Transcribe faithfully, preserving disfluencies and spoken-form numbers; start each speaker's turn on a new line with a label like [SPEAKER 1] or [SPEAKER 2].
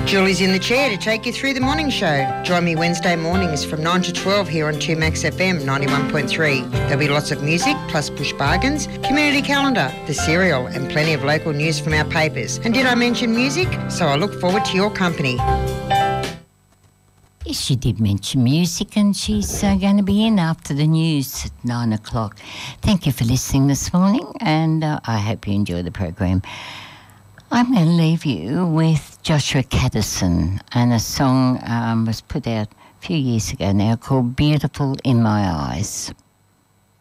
[SPEAKER 1] Julie's in the chair to take you through the morning show. Join me Wednesday mornings from nine to twelve here on two Max F M ninety-one point three. There'll be lots of music, plus push bargains, community calendar, the cereal, and plenty of local news from our papers. And did I mention music? So I look forward to your company.
[SPEAKER 2] Yes, she did mention music, and she's uh, going to be in after the news at nine o'clock. Thank you for listening this morning, and uh, I hope you enjoy the program. I'm going to leave you with Joshua Caddison, and a song um, was put out a few years ago now called Beautiful in My Eyes.